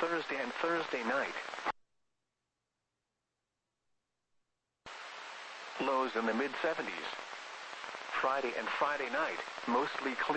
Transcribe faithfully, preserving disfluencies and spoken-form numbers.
Thursday and Thursday night. Lows in the mid seventies. Friday and Friday night, mostly clear.